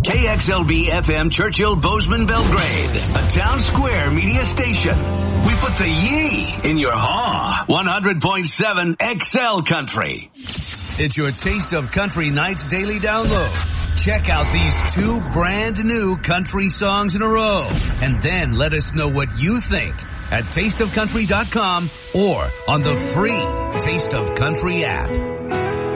KXLB FM Churchill Bozeman Belgrade, a town square media station. We put the yee in your haw. 100.7 XL Country. It's your Taste of Country Nights daily download. Check out these 2 brand new country songs in a row. And then let us know what you think at tasteofcountry.com or on the free Taste of Country app.